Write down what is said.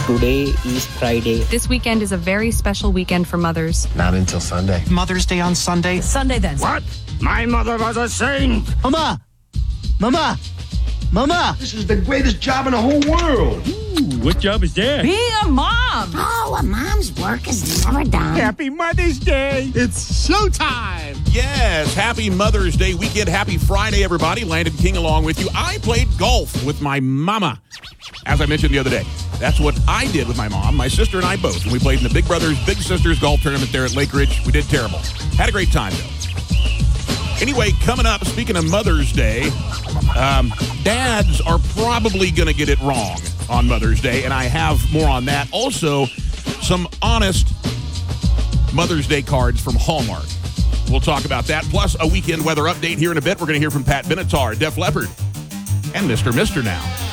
Today is Friday. This weekend is a very special weekend for mothers. Not until Sunday. Mother's Day on Sunday. Sunday then. What? My mother was a saint. Mama! Mama! Mama! This is the greatest job in the whole world. What job is that? Being a mom. Oh, a mom's work is never done. Happy Mother's Day. It's showtime! Yes, happy Mother's Day weekend. Happy Friday, everybody. Landon King along with you. I played golf with my mama, as I mentioned the other day. That's what I did with my mom, my sister, and I both. And we played in the Big Brothers, Big Sisters golf tournament there at Lake Ridge. We did terrible. Had a great time, though. Anyway, coming up, speaking of Mother's Day, dads are probably going to get it wrong on Mother's Day, and I have more on that. Also, some honest Mother's Day cards from Hallmark. We'll talk about that, plus a weekend weather update here in a bit. We're going to hear from Pat Benatar, Def Leppard, and Mr. Now.